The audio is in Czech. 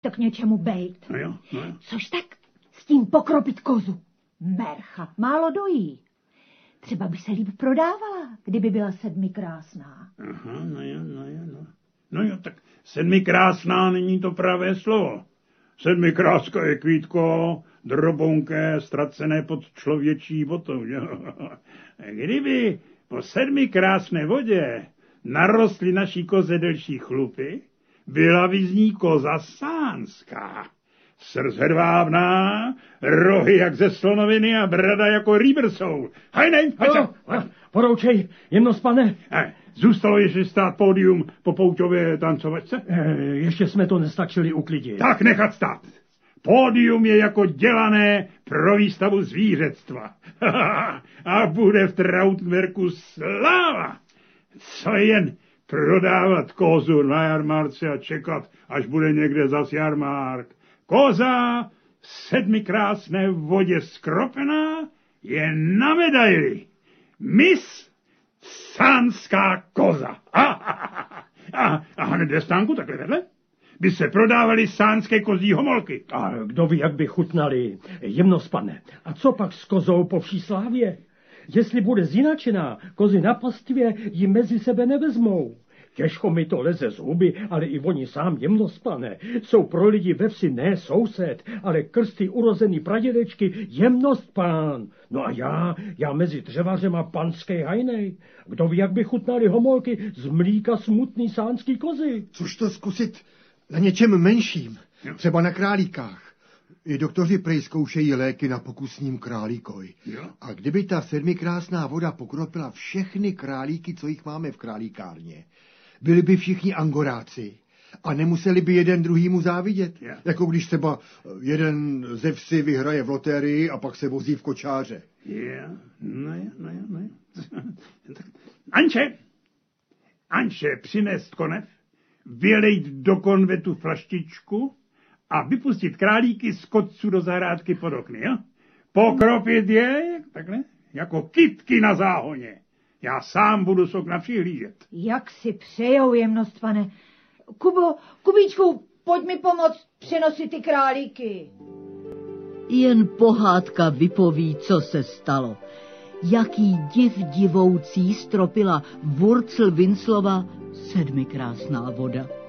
to k něčemu bejt. No jo. Což tak s tím pokropit kozu? Mercha málo dojí. Třeba by se líp prodávala, kdyby byla sedmikrásná. Aha, no jo, tak sedmikrásná není to pravé slovo. Sedmikráska je kvítko, drobounké, ztracené pod člověčí botou. Kdyby po sedmikrásné vodě narostly naší koze delší chlupy, byla by z ní koza sánská. Srst hedvábná, rohy jak ze slonoviny a brada jako rýbrsou. Hajnej, Poroučej, jemnospane. Zůstalo ještě stát pódium po pouťové tancovačce? Ještě jsme to nestačili uklidit. Tak nechat stát. Pódium je jako dělané pro výstavu zvířectva. A bude v Trautmerku sláva. Co jen prodávat kozu na jarmarce a čekat, až bude někde zas jarmark. Koza v sedmikrásné vodě skropená je na medaili. Miss sánská koza. A hned ve stánku takhle vedle by se prodávaly sánské kozí homolky. A kdo ví, jak by chutnali, jemnospane. A co pak s kozou po vší slávě? Jestli bude zinačená, kozy na pastvě ji mezi sebe nevezmou. Těžko mi to leze z huby, ale i oni sám, jemnospane, jsou pro lidi ve vsi ne soused, ale krsty urozený pradědečky jemnostpán. No a já mezi dřevařema panskej hajnej. Kdo ví, jak by chutnali homolky z mlíka smutný sánský kozy. Což to zkusit na něčem menším, třeba na králíkách. I doktoři prej zkoušejí léky na pokusním králíkoj. A kdyby ta sedmikrásná voda pokropila všechny králíky, co jich máme v králíkárně, byli by všichni angoráci a nemuseli by jeden druhýmu závidět. Jako když třeba jeden ze vsi vyhraje v lotérii a pak se vozí v kočáře. No jo. Anče, přinést konev, vylejt do konvetu flaštičku a vypustit králíky z kotců do zahrádky pod okny, jo? Pokropit je, takhle, jako kytky na záhoně. Já sám budu z okna přihlížet. Jak si přejou, jemnospane. Kubíčku, pojď mi pomoct přenosit ty králíky. Jen pohádka vypoví, co se stalo. Jaký div divoucí stropila Wurzel Winslova sedmikrásná voda.